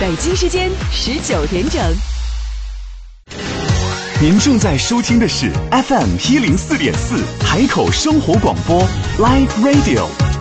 北京时间19点整。 您正在收听的是 FM 104.4海口生活广播 Live Radio。